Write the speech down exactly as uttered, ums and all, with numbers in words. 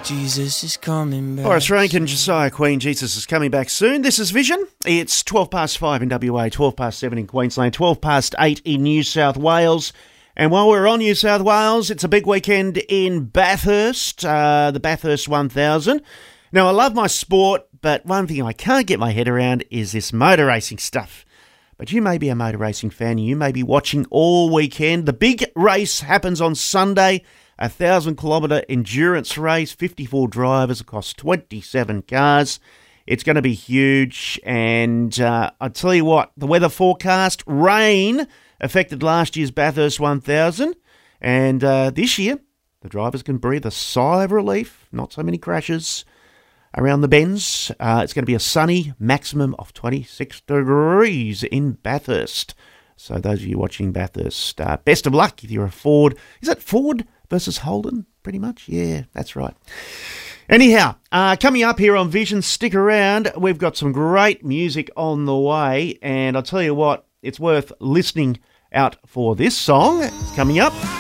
Jesus is coming back. Horace Rankin, Josiah Queen, Jesus is coming back soon. This is Vision. It's twelve past five in W A, twelve past seven in Queensland, twelve past eight in New South Wales. And while we're on New South Wales, it's a big weekend in Bathurst, uh, the Bathurst one thousand. Now, I love my sport, but one thing I can't get my head around is this motor racing stuff. But you may be a motor racing fan, you may be watching all weekend. The big race happens on Sunday, a one thousand kilometre endurance race, fifty-four drivers across twenty-seven cars. It's going to be huge, and uh, I tell you what, the weather forecast, rain affected last year's Bathurst one thousand, and uh, this year the drivers can breathe a sigh of relief, not so many crashes around the bends. Uh, it's going to be a sunny maximum of twenty-six degrees in Bathurst. So those of you watching Bathurst, uh, best of luck if you're a Ford. Is that Ford versus Holden, pretty much? Yeah, that's right. Anyhow, uh, coming up here on Vision, stick around. We've got some great music on the way, and I'll tell you what, it's worth listening out for this song. It's coming up.